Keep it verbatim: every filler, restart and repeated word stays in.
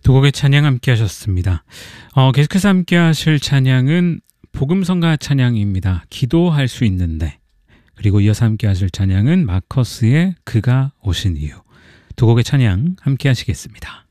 두 곡의 찬양 함께 하셨습니다. 어, 계속해서 함께 하실 찬양은 복음성가 찬양입니다. 기도할 수 있는데. 그리고 이어서 함께 하실 찬양은 마커스의 그가 오신 이유. 두 곡의 찬양 함께 하시겠습니다.